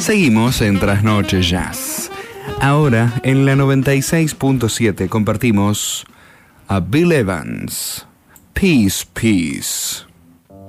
Seguimos en Trasnoche Jazz. Ahora, en la 96.7 compartimos a Bill Evans, Peace, Peace.